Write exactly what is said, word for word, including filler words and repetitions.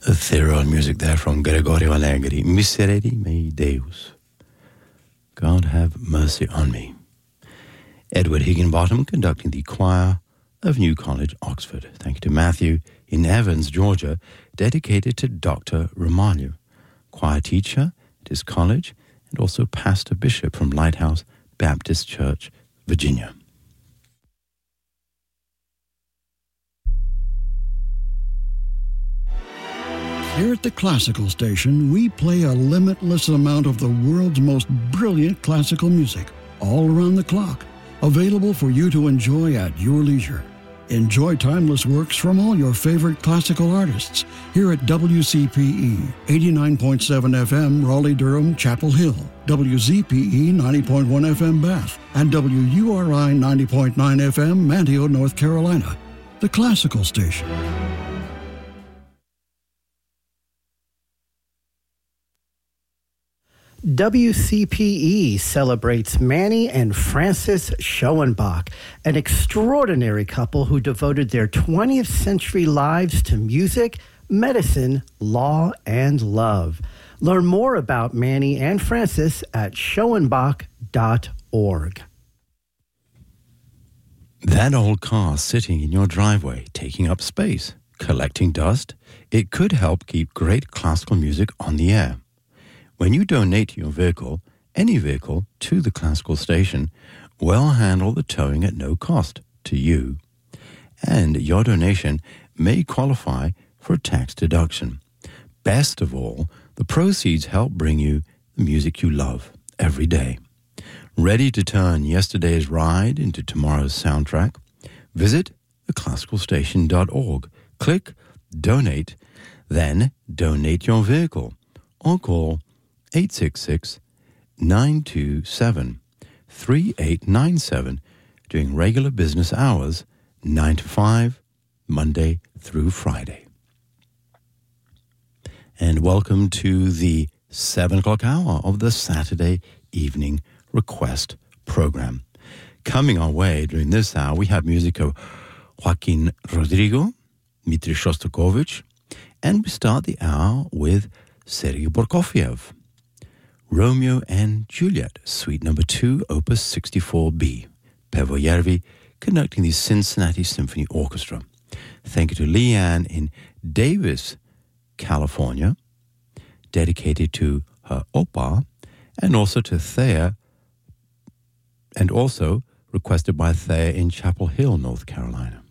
Ethereal music there from Gregorio Allegri. Miserere mei Deus. God have mercy on me. Edward Higginbottom conducting the choir of New College, Oxford. Thank you to Matthew in Evans, Georgia, dedicated to Doctor Ramalho, choir teacher at his college and also pastor bishop from Lighthouse Baptist Church, Virginia. Here at the Classical Station, we play a limitless amount of the world's most brilliant classical music, all around the clock, available for you to enjoy at your leisure. Enjoy timeless works from all your favorite classical artists here at W C P E, eighty-nine point seven F M, Raleigh-Durham, Chapel Hill, W Z P E, ninety point one F M, Bath, and W U R I, ninety point nine F M, Manteo, North Carolina. The Classical Station. W C P E celebrates Manny and Frances Schoenbach, an extraordinary couple who devoted their twentieth century lives to music, medicine, law, and love. Learn more about Manny and Frances at schoenbach dot org. That old car sitting in your driveway, taking up space, collecting dust, it could help keep great classical music on the air. When you donate your vehicle, any vehicle, to the Classical Station, we'll handle the towing at no cost to you. And your donation may qualify for a tax deduction. Best of all, the proceeds help bring you the music you love every day. Ready to turn yesterday's ride into tomorrow's soundtrack? Visit the classical station dot org. Click Donate, then donate your vehicle, or call eight six six, nine two seven, three eight nine seven during regular business hours, nine to five, Monday through Friday. And welcome to the seven o'clock hour of the Saturday Evening Request program. Coming our way during this hour, we have music of Joaquin Rodrigo, Dmitri Shostakovich, and we start the hour with Sergei Prokofiev. Romeo and Juliet, Suite Number Two, Opus sixty-four B. Pavel Järvi conducting the Cincinnati Symphony Orchestra. Thank you to Leanne in Davis, California, dedicated to her oppa, and also to Thea, and also requested by Thea in Chapel Hill, North Carolina.